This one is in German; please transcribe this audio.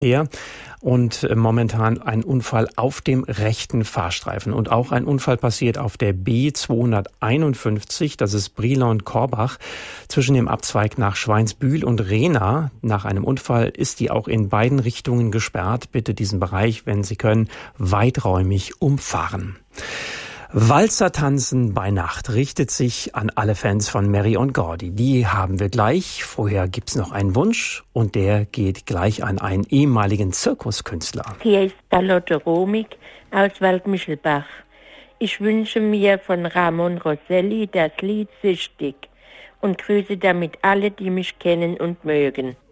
Ja, und momentan ein Unfall auf dem rechten Fahrstreifen. Und auch ein Unfall passiert auf der B251, das ist Brilon-Korbach, zwischen dem Abzweig nach Schweinsbühl und Rehna. Nach einem Unfall ist die auch in beiden Richtungen gesperrt. Bitte diesen Bereich, wenn Sie können, weiträumig umfahren. Walzer tanzen bei Nacht richtet sich an alle Fans von Mary und Gordy. Die haben wir gleich. Vorher gibt's noch einen Wunsch und der geht gleich an einen ehemaligen Zirkuskünstler. Hier ist Charlotte Romig aus Waldmischelbach. Ich wünsche mir von Ramon Rosselli das Lied Süchtig und grüße damit alle, die mich kennen und mögen.